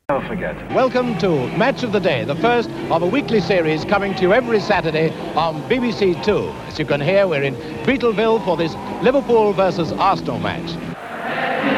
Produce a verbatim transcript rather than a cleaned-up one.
Never forget. Welcome to Match of the Day, the first of a weekly series coming to you every Saturday on B B C Two. As you can hear, we're in Beetleville for this Liverpool versus Arsenal match.